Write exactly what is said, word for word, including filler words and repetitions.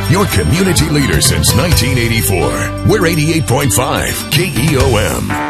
your community leader since nineteen eighty-four. We're eighty-eight point five K E O M.